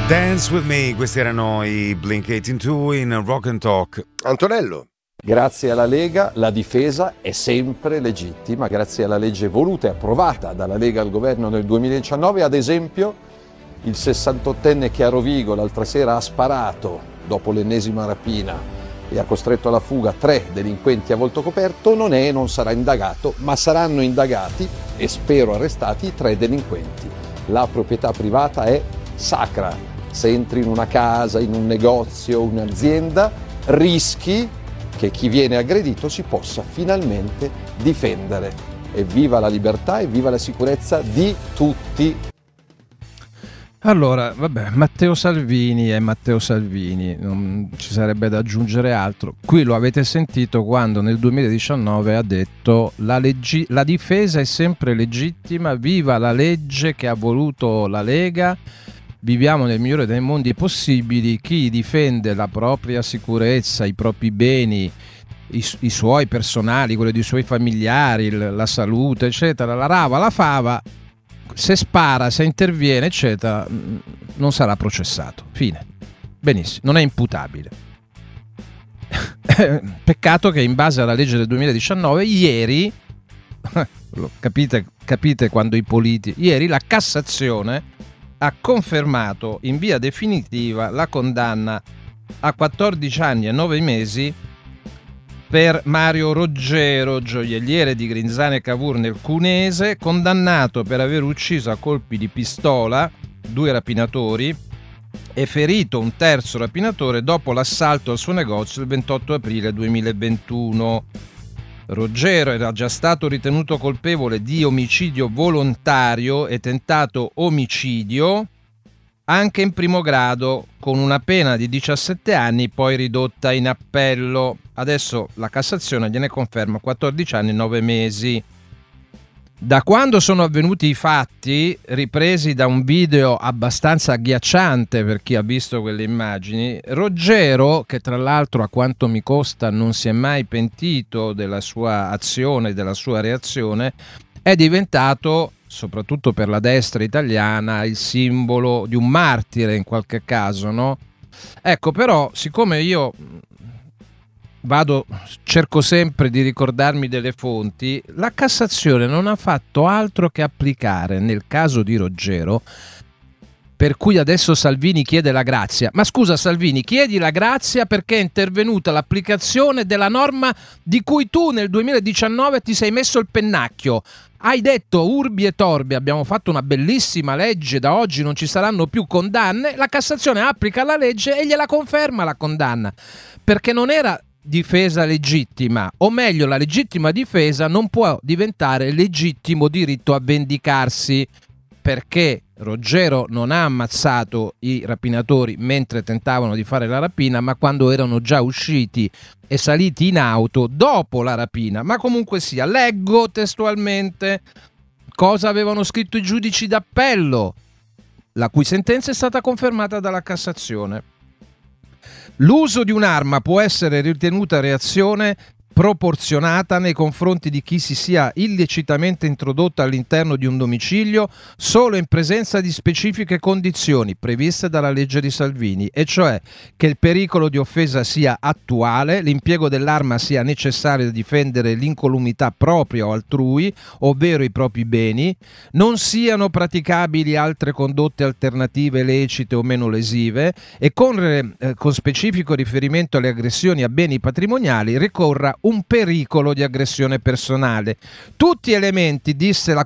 Dance With Me, questi erano i Blink-182 in Rock and Talk. Antonello. Grazie alla Lega la difesa è sempre legittima, grazie alla legge voluta e approvata dalla Lega al governo nel 2019, ad esempio il 68enne che a Rovigo l'altra sera ha sparato dopo l'ennesima rapina e ha costretto alla fuga 3 delinquenti a volto coperto non è e non sarà indagato, ma saranno indagati e spero arrestati i 3 delinquenti. La proprietà privata è sacra. Se entri in una casa, in un negozio, un'azienda, rischi che chi viene aggredito si possa finalmente difendere. Evviva la libertà, evviva la sicurezza di tutti. Allora, vabbè, Matteo Salvini è Matteo Salvini, non ci sarebbe da aggiungere altro. Qui lo avete sentito quando nel 2019 ha detto la difesa è sempre legittima, viva la legge che ha voluto la Lega. Viviamo nel migliore dei mondi possibili, chi difende la propria sicurezza, i propri beni, i suoi personali, quelli dei suoi familiari, la salute, eccetera, la rava, la fava, se spara, se interviene, eccetera, non sarà processato. Fine. Benissimo, non è imputabile. Peccato che in base alla legge del 2019, ieri, capite quando i politici, ieri la Cassazione ha confermato in via definitiva la condanna a 14 anni e 9 mesi per Mario Roggero, gioielliere di Grinzane e Cavour nel Cunese, condannato per aver ucciso a colpi di pistola 2 rapinatori e ferito un terzo rapinatore dopo l'assalto al suo negozio il 28 aprile 2021. Roggero era già stato ritenuto colpevole di omicidio volontario e tentato omicidio anche in primo grado, con una pena di 17 anni poi ridotta in appello. Adesso la Cassazione gliene conferma 14 anni e 9 mesi. Da quando sono avvenuti i fatti, ripresi da un video abbastanza agghiacciante per chi ha visto quelle immagini, Roggero, che tra l'altro a quanto mi costa non si è mai pentito della sua azione, della sua reazione, è diventato, soprattutto per la destra italiana, il simbolo di un martire in qualche caso, no? Ecco, però, siccome io cerco sempre di ricordarmi delle fonti, la Cassazione non ha fatto altro che applicare nel caso di Roggero, per cui adesso Salvini chiede la grazia. Ma scusa Salvini, chiedi la grazia perché è intervenuta l'applicazione della norma di cui tu nel 2019 ti sei messo il pennacchio. Hai detto urbi e torbi, abbiamo fatto una bellissima legge, da oggi non ci saranno più condanne. La Cassazione applica la legge e gliela conferma la condanna, perché non era difesa legittima, o meglio la legittima difesa non può diventare legittimo diritto a vendicarsi, perché Roggero non ha ammazzato i rapinatori mentre tentavano di fare la rapina, ma quando erano già usciti e saliti in auto dopo la rapina. Ma comunque sia, leggo testualmente cosa avevano scritto i giudici d'appello, la cui sentenza è stata confermata dalla Cassazione. L'uso di un'arma può essere ritenuta reazione proporzionata nei confronti di chi si sia illecitamente introdotto all'interno di un domicilio solo in presenza di specifiche condizioni previste dalla legge di Salvini, e cioè che il pericolo di offesa sia attuale, l'impiego dell'arma sia necessario a difendere l'incolumità propria o altrui, ovvero i propri beni, non siano praticabili altre condotte alternative lecite o meno lesive, e con specifico riferimento alle aggressioni a beni patrimoniali ricorra un pericolo di aggressione personale. Tutti elementi, disse la